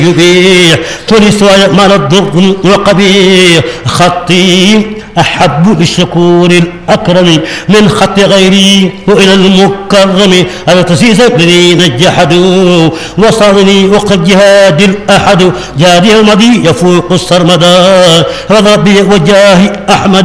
يبيح تونس من الضر وقبيح خطي أحب للشكور الأكرم من خط غيري وإلى المكرم أنا تسيس الذين جحدوا وصلني وقد جهاد الأحد جادي المضي يفوق السرمدا رضى بي وجاه أحمد